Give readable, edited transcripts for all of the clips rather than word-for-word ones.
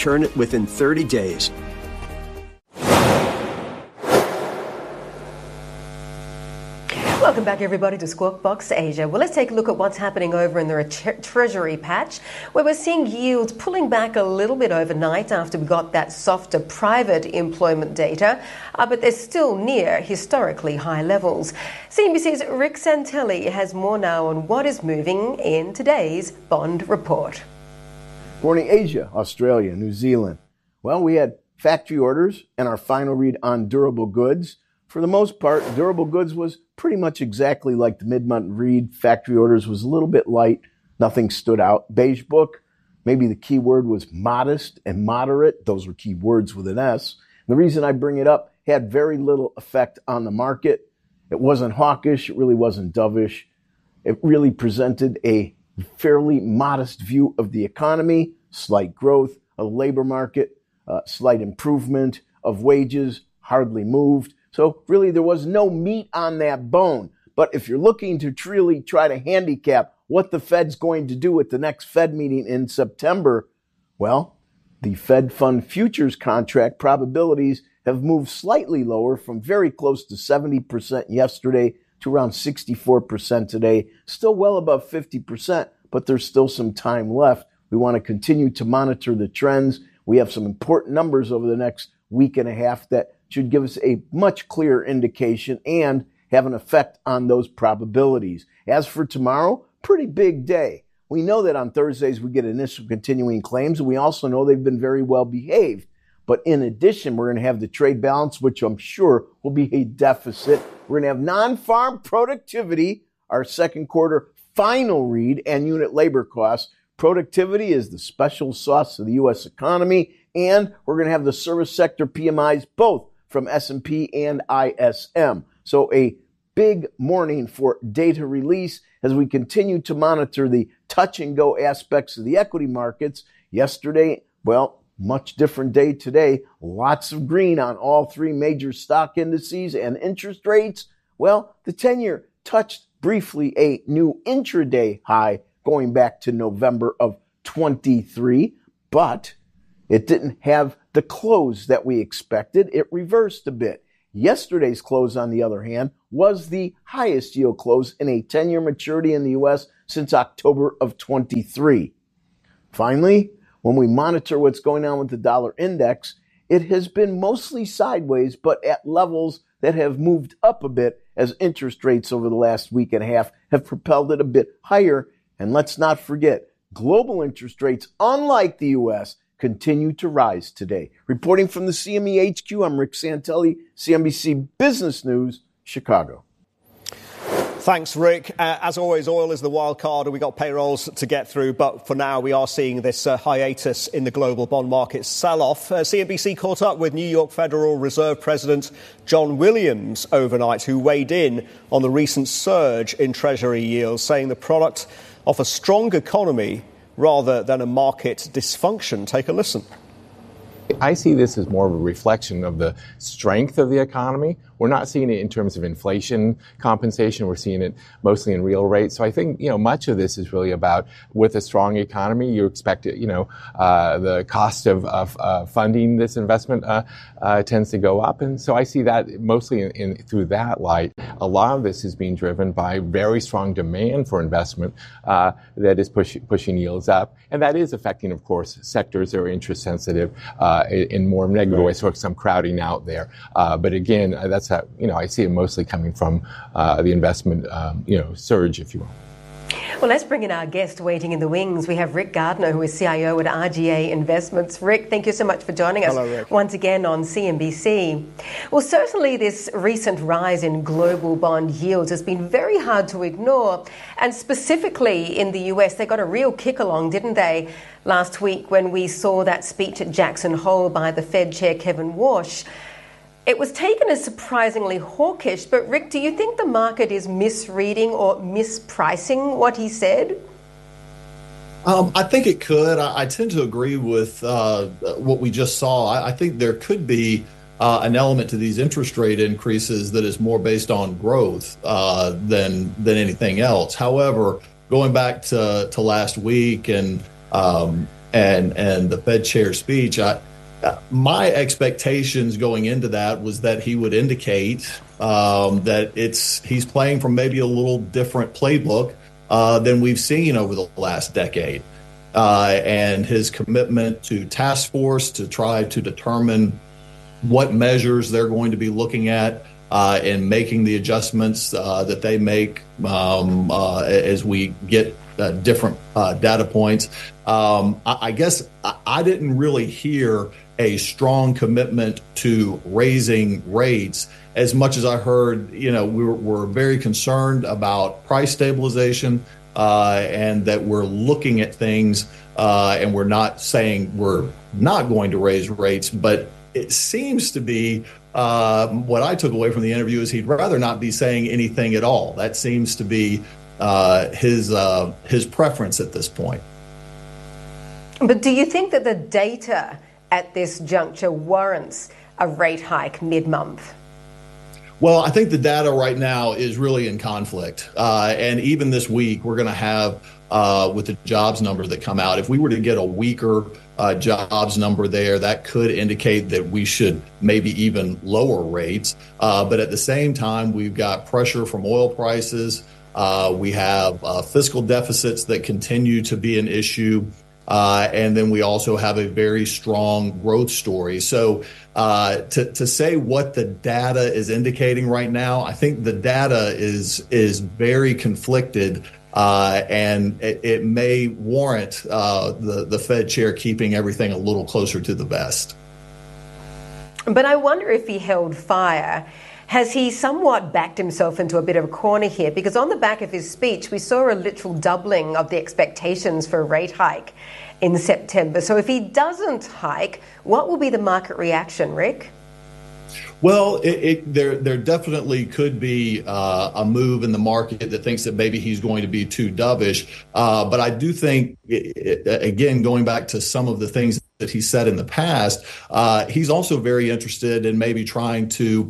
return it within 30 days. Welcome back, everybody, to Squawk Box Asia. Well, let's take a look at what's happening over in the Treasury patch, where we're seeing yields pulling back a little bit overnight after we got that softer private employment data, but they're still near historically high levels. CNBC's Rick Santelli has more now on what is moving in today's bond report. Morning, Asia, Australia, New Zealand. Well, we had factory orders and our final read on durable goods. For the most part, durable goods was pretty much exactly like the mid-month read. Factory orders was a little bit light. Nothing stood out. Beige book, maybe the key word was modest and moderate. Those were key words with an S. And the reason I bring it up, had very little effect on the market. It wasn't hawkish. It really wasn't dovish. It really presented a fairly modest view of the economy, slight growth of the labor market, slight improvement of wages, hardly moved. So really there was no meat on that bone. But if you're looking to truly try to handicap what the Fed's going to do at the next Fed meeting in September, well, the Fed Fund futures contract probabilities have moved slightly lower from very close to 70% yesterday to around 64% today. Still well above 50%, but there's still some time left. We want to continue to monitor the trends. We have some important numbers over the next week and a half that should give us a much clearer indication and have an effect on those probabilities. As for tomorrow, pretty big day. We know that on Thursdays we get initial continuing claims, and we also know they've been very well behaved. But in addition, we're going to have the trade balance, which I'm sure will be a deficit. We're going to have non-farm productivity, our second quarter final read, and unit labor costs. Productivity is the special sauce of the U.S. economy, and we're going to have the service sector PMIs, both from S&P and ISM. So a big morning for data release as we continue to monitor the touch and go aspects of the equity markets. Yesterday, well, much different day today. Lots of green on all three major stock indices, and interest rates. Well, the 10-year touched briefly a new intraday high going back to November of 23, but it didn't have the close that we expected. It reversed a bit. Yesterday's close, on the other hand, was the highest yield close in a 10-year maturity in the U.S. since October of 23. Finally, when we monitor what's going on with the dollar index, it has been mostly sideways, but at levels that have moved up a bit as interest rates over the last week and a half have propelled it a bit higher. And let's not forget, global interest rates, unlike the U.S., continue to rise today. Reporting from the CME HQ, I'm Rick Santelli, CNBC Business News, Chicago. Thanks, Rick. As always, oil is the wild card, and we got payrolls to get through. But for now, we are seeing this hiatus in the global bond market sell-off. CNBC caught up with New York Federal Reserve President John Williams overnight, who weighed in on the recent surge in Treasury yields, saying the product of a strong economy rather than a market dysfunction. Take a listen. I see this as more of a reflection of the strength of the economy. We're not seeing it in terms of inflation compensation. We're seeing it mostly in real rates. So I think, much of this is really about, with a strong economy, you expect, the cost of funding this investment tends to go up. And so I see that mostly through that light. A lot of this is being driven by very strong demand for investment that is pushing yields up. And that is affecting, of course, sectors that are interest sensitive in more negative ways, so some crowding out there. But again, that's how, I see it mostly coming from the investment, surge, if you will. Well, let's bring in our guest waiting in the wings. We have Rick Gardner, who is CIO at RGA Investments. Rick, thank you so much for joining us. Hello, Rick. Once again on CNBC. Well, certainly this recent rise in global bond yields has been very hard to ignore. And specifically in the US, they got a real kick along, didn't they, last week when we saw that speech at Jackson Hole by the Fed Chair Kevin Warsh. It was taken as surprisingly hawkish, but Rick, do you think the market is misreading or mispricing what he said? I think it could. I tend to agree with what we just saw. I think there could be an element to these interest rate increases that is more based on growth than anything else. However, going back to last week and and the Fed chair speech, my expectations going into that was that he would indicate that he's playing from maybe a little different playbook than we've seen over the last decade. And his commitment to task force to try to determine what measures they're going to be looking at and making the adjustments that they make as we get different data points. I guess I didn't really hear a strong commitment to raising rates as much as I heard, we're very concerned about price stabilization and that we're looking at things and we're not saying we're not going to raise rates, but it seems to be what I took away from the interview is he'd rather not be saying anything at all. That seems to be his preference at this point. But do you think that the data at this juncture warrants a rate hike mid-month? Well, I think the data right now is really in conflict. And even this week, we're going to have, with the jobs numbers that come out, if we were to get a weaker jobs number there, that could indicate that we should maybe even lower rates. But at the same time, we've got pressure from oil prices. We have fiscal deficits that continue to be an issue. And then we also have a very strong growth story. So to say what the data is indicating right now, I think the data is very conflicted, and it may warrant the Fed chair keeping everything a little closer to the vest. But I wonder if he held fire. Has he somewhat backed himself into a bit of a corner here? Because on the back of his speech, we saw a literal doubling of the expectations for a rate hike in September. So if he doesn't hike, what will be the market reaction, Rick? Well, there definitely could be a move in the market that thinks that maybe he's going to be too dovish. But I do think, again, going back to some of the things that he said in the past, he's also very interested in maybe trying to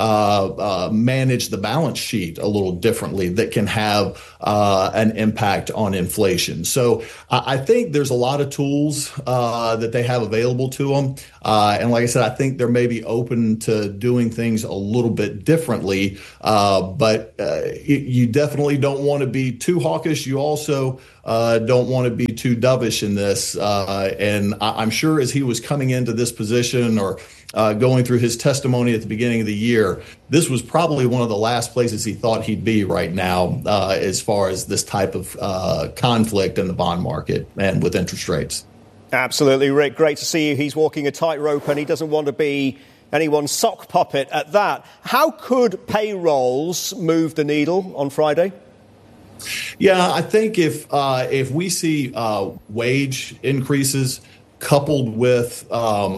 manage the balance sheet a little differently that can have an impact on inflation. So I think there's a lot of tools that they have available to them. And like I said, I think they're maybe open to doing things a little bit differently. But you definitely don't want to be too hawkish. You also don't want to be too dovish in this. And I'm sure as he was coming into this position or going through his testimony at the beginning of the year, this was probably one of the last places he thought he'd be right now as far as this type of conflict in the bond market and with interest rates. Absolutely, Rick. Great to see you. He's walking a tightrope and he doesn't want to be anyone's sock puppet at that. How could payrolls move the needle on Friday? Yeah, I think if we see wage increases coupled with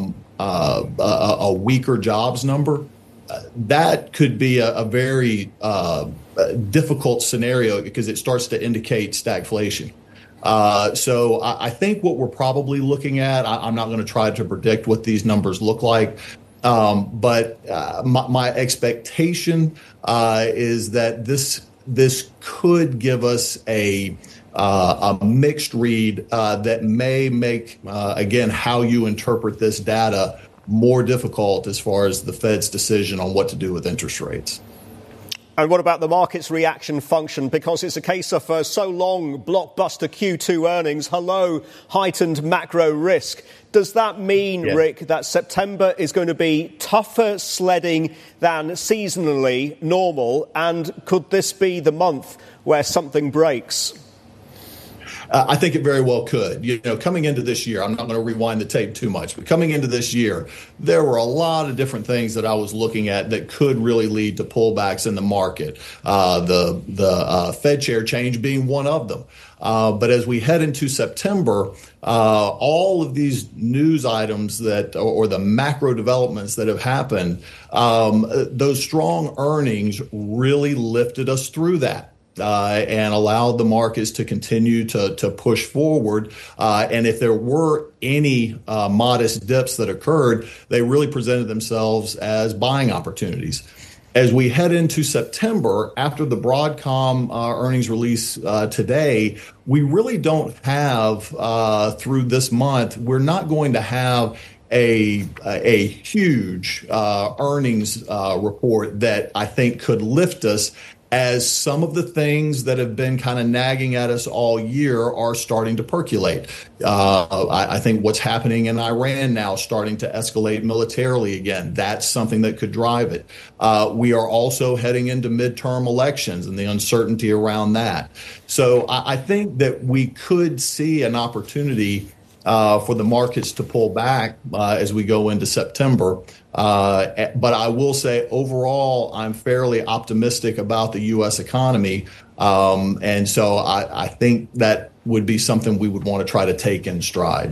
a weaker jobs number, that could be a very difficult scenario because it starts to indicate stagflation. So I think what we're probably looking at, I'm not going to try to predict what these numbers look like, but my expectation is that this could give us a mixed read that may make, again, how you interpret this data more difficult as far as the Fed's decision on what to do with interest rates. And what about the market's reaction function? Because it's a case of so long blockbuster Q2 earnings, hello, heightened macro risk. Does that mean, Rick, that September is going to be tougher sledding than seasonally normal? And could this be the month where something breaks? I think it very well could. Coming into this year, I'm not going to rewind the tape too much, but coming into this year, there were a lot of different things that I was looking at that could really lead to pullbacks in the market. The Fed chair change being one of them. But as we head into September, all of these news items or the macro developments that have happened, those strong earnings really lifted us through that. And allowed the markets to continue to push forward. And if there were any modest dips that occurred, they really presented themselves as buying opportunities. As we head into September, after the Broadcom earnings release today, we really don't have, through this month, we're not going to have a huge earnings report that I think could lift us, as some of the things that have been kind of nagging at us all year are starting to percolate. I think what's happening in Iran now starting to escalate militarily again. That's something that could drive it. We are also heading into midterm elections and the uncertainty around that. So I think that we could see an opportunity for the markets to pull back as we go into September. But I will say overall, I'm fairly optimistic about the U.S. economy. And so I think that would be something we would want to try to take in stride.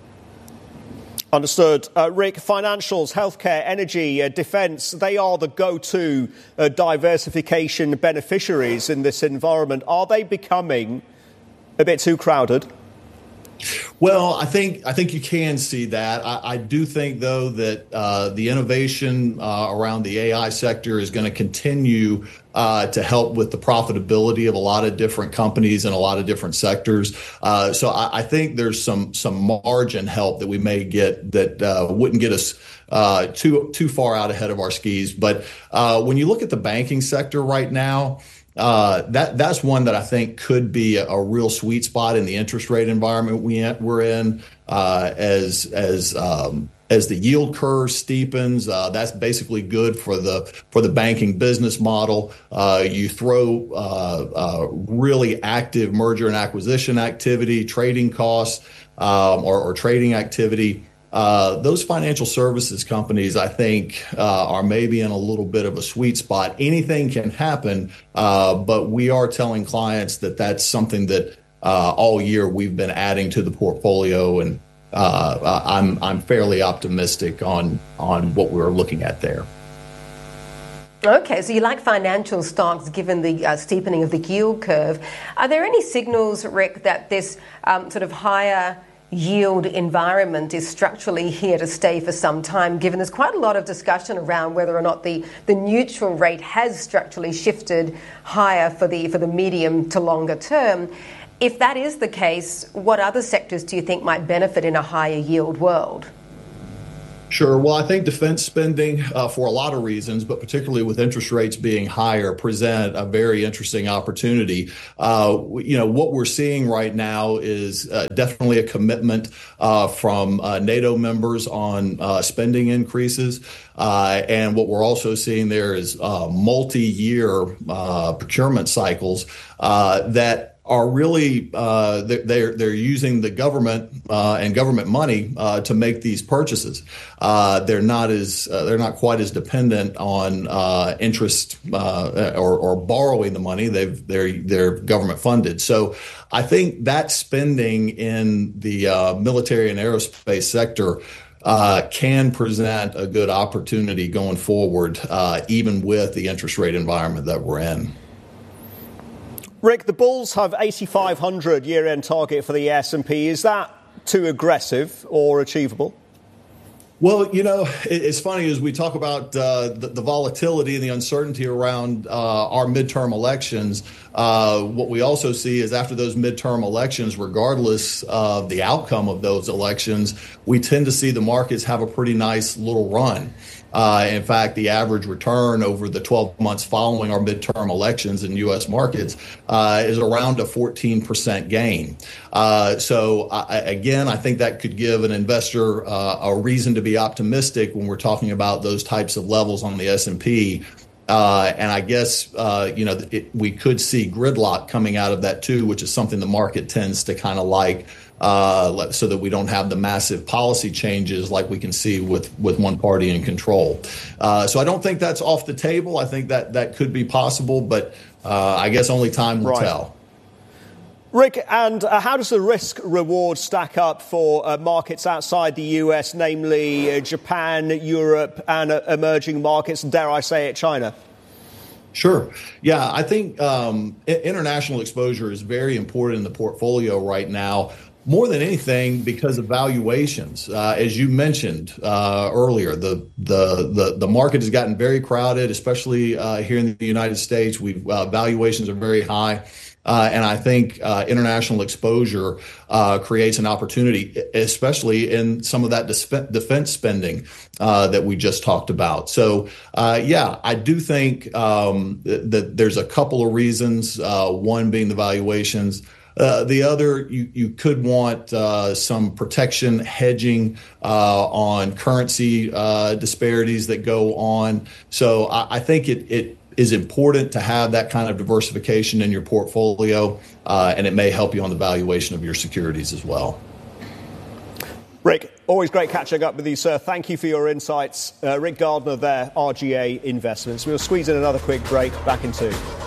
Understood. Rick, financials, healthcare, energy, defence, they are the go-to diversification beneficiaries in this environment. Are they becoming a bit too crowded? Well, I think you can see that. I do think, though, that the innovation around the AI sector is going to continue to help with the profitability of a lot of different companies and a lot of different sectors. So I think there's some margin help that we may get that wouldn't get us too far out ahead of our skis. But when you look at the banking sector right now, that's one that I think could be a real sweet spot in the interest rate environment we're in. As the yield curve steepens, that's basically good for the banking business model. You throw really active merger and acquisition activity, trading costs, or trading activity. Those financial services companies, I think, are maybe in a little bit of a sweet spot. Anything can happen, but we are telling clients that that's something that all year we've been adding to the portfolio, and I'm fairly optimistic on what we're looking at there. Okay, so you like financial stocks given the steepening of the yield curve. Are there any signals, Rick, that this sort of higher yield environment is structurally here to stay for some time, given there's quite a lot of discussion around whether or not the neutral rate has structurally shifted higher for the medium to longer term? If that is the case, what other sectors do you think might benefit in a higher yield world? Sure. Well, I think defense spending, for a lot of reasons, but particularly with interest rates being higher, present a very interesting opportunity. What we're seeing right now is definitely a commitment from NATO members on spending increases. And what we're also seeing there is multi-year procurement cycles that are really they're using the government and government money to make these purchases. They're not quite as dependent on interest or borrowing the money. They're government funded. So I think that spending in the military and aerospace sector can present a good opportunity going forward, even with the interest rate environment that we're in. Rick, the bulls have 8,500 year-end target for the S&P. Is that too aggressive or achievable? Well, it's funny as we talk about the volatility and the uncertainty around our midterm elections. What we also see is after those midterm elections, regardless of the outcome of those elections, we tend to see the markets have a pretty nice little run. In fact, the average return over the 12 months following our midterm elections in U.S. markets is around a 14% gain. So I think that could give an investor a reason to be optimistic when we're talking about those types of levels on the S&P. And I guess, we could see gridlock coming out of that, too, which is something the market tends to kind of like. So that we don't have the massive policy changes like we can see with one party in control. So I don't think that's off the table. I think that could be possible, but I guess only time will tell. Rick, and how does the risk-reward stack up for markets outside the US, namely Japan, Europe, and emerging markets, dare I say it, China? Sure. Yeah, I think international exposure is very important in the portfolio right now. more than anything because of valuations. As you mentioned earlier, the market has gotten very crowded, especially here in the United States. Valuations are very high. And I think international exposure creates an opportunity, especially in some of that defense spending that we just talked about. So, I do think that there's a couple of reasons, one being the valuations. The other, you could want some protection, hedging on currency disparities that go on. So I think it is important to have that kind of diversification in your portfolio, and it may help you on the valuation of your securities as well. Rick, always great catching up with you, sir. Thank you for your insights. Rick Gardner there, RGA Investments. We'll squeeze in another quick break. Back in 2.